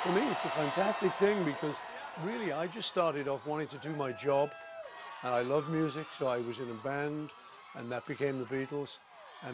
For me, it's a fantastic thing because really I just started off wanting to do my job and I love music, so I was in a band and that became the Beatles.